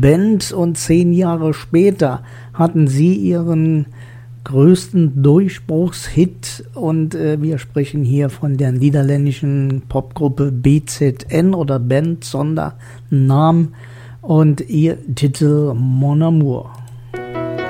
Band und 10 Jahre später hatten sie ihren größten Durchbruchshit und wir sprechen hier von der niederländischen Popgruppe BZN oder Band Sondernamen und ihr Titel Mon Amour.